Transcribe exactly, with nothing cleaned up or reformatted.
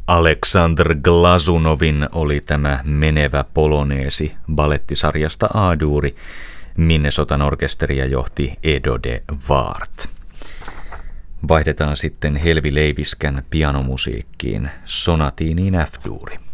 Aleksandr Glazunovin oli tämä menevä poloneesi balettisarjasta A-duuri. Minnesotan orkesteria johti Edo de Waard. Vaihdetaan sitten Helvi Leiviskän pianomusiikkiin, sonatiiniin F-duuri.